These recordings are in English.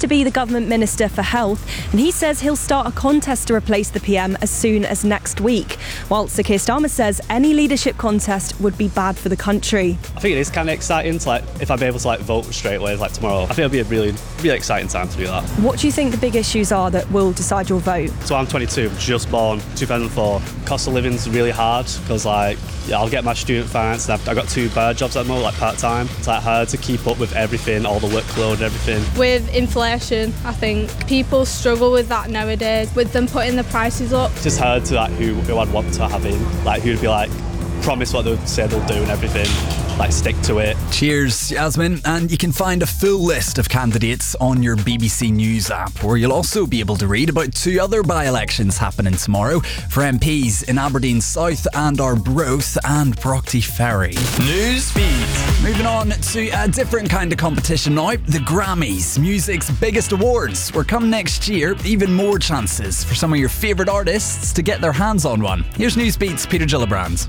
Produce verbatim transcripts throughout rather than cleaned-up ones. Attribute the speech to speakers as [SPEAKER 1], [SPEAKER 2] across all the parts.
[SPEAKER 1] to be the government minister for health, and he says he'll start a contest to replace the P M as soon as next week. While Sir Keir Starmer says any leadership contest would be bad for the country.
[SPEAKER 2] I think it is kind of exciting to, like, if I'm able to like vote straight away like tomorrow. I think it'll be a really, really exciting time to do that.
[SPEAKER 1] What do you think the big issues are that will decide your vote?
[SPEAKER 2] So I'm twenty-two, just born, two thousand four. Cost of living's really hard because like yeah, I'll get my student finance. And I've, I've got two bird jobs at the moment, like part time. It's like hard to keep up with everything, all the workload and everything.
[SPEAKER 3] With inflation, I think people struggle with that nowadays. With them putting the prices up,
[SPEAKER 2] It's just hard to like who, who I'd want to have in, like who'd be like promise what they would say they'll do and everything. Like, stick to it.
[SPEAKER 4] Cheers, Yasmin. And you can find a full list of candidates on your B B C News app, where you'll also be able to read about two other by-elections happening tomorrow for M Ps in Aberdeen South and Arbroath and Brockty Ferry.
[SPEAKER 5] News feed.
[SPEAKER 4] Moving on to a different kind of competition now, the Grammys, music's biggest awards, where come next year, even more chances for some of your favourite artists to get their hands on one. Here's Newsbeat's Peter Gillibrand.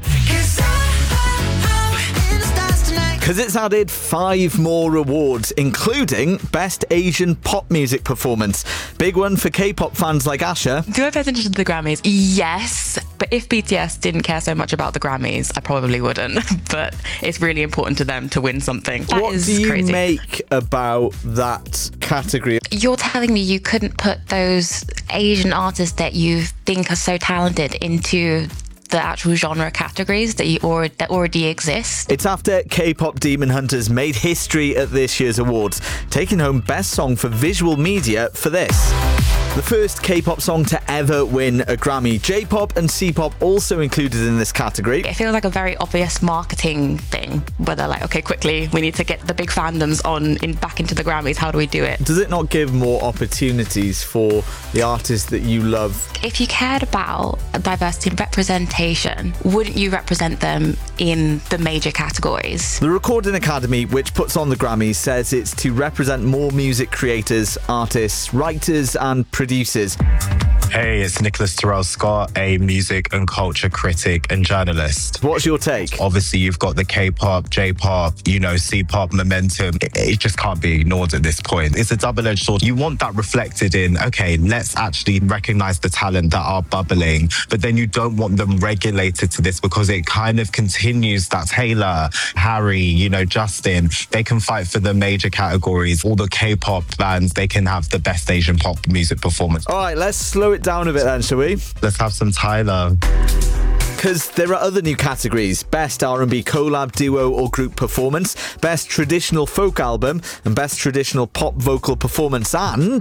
[SPEAKER 5] Because it's added five more awards, including Best Asian Pop Music Performance. Big one for K-pop fans like Asha.
[SPEAKER 6] Do I pay attention to the Grammys? Yes. But if B T S didn't care so much about the Grammys, I probably wouldn't. But it's really important to them to win something. That
[SPEAKER 5] what
[SPEAKER 6] is
[SPEAKER 5] do you
[SPEAKER 6] crazy.
[SPEAKER 5] make about that category?
[SPEAKER 7] You're telling me you couldn't put those Asian artists that you think are so talented into the actual genre categories that you or that already exist?
[SPEAKER 5] It's after K-pop Demon Hunters made history at this year's awards, taking home Best Song for Visual Media for this. The first K-pop song to ever win a Grammy. J-pop and C-pop also included in this category.
[SPEAKER 7] It feels like a very obvious marketing thing, where they're like, okay, quickly, we need to get the big fandoms on in back into the Grammys. How do we do it?
[SPEAKER 5] Does it not give more opportunities for the artists that you love?
[SPEAKER 7] If you cared about diversity and representation, wouldn't you represent them in the major categories?
[SPEAKER 5] The Recording Academy, which puts on the Grammys, says it's to represent more music creators, artists, writers and producers.
[SPEAKER 8] Hey, it's Nicholas Terrell Scott, a music and culture critic and journalist.
[SPEAKER 5] What's your take?
[SPEAKER 8] Obviously, you've got the K-pop, J-pop, you know, C-pop momentum. It, it just can't be ignored at this point. It's a double-edged sword. You want that reflected in, okay, let's actually recognize the talent that are bubbling, but then you don't want them regulated to this because it kind of continues that Taylor, Harry, you know, Justin, they can fight for the major categories. All the K-pop bands, they can have the best Asian pop music performance.
[SPEAKER 5] All right, let's slow it down a bit then, shall we?
[SPEAKER 8] Let's have some Tyler.
[SPEAKER 5] Because there are other new categories. Best R and B collab, duo or group performance, Best Traditional Folk Album, and Best Traditional Pop Vocal Performance, and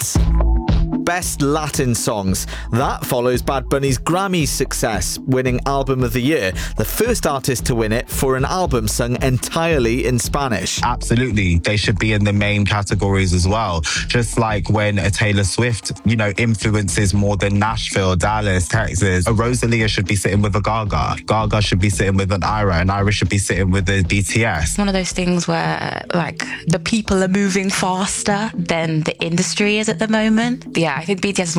[SPEAKER 5] Best Latin Songs. That follows Bad Bunny's Grammy success, winning Album of the Year, the first artist to win it for an album sung entirely in Spanish.
[SPEAKER 8] Absolutely. They should be in the main categories as well. Just like when a Taylor Swift, you know, influences more than Nashville, Dallas, Texas, a Rosalia should be sitting with a Gaga. Gaga should be sitting with an Ira, and Ira should be sitting with a B T S.
[SPEAKER 7] One of those things where, like, the people are moving faster than the industry is at the moment. Yeah, I think B T S is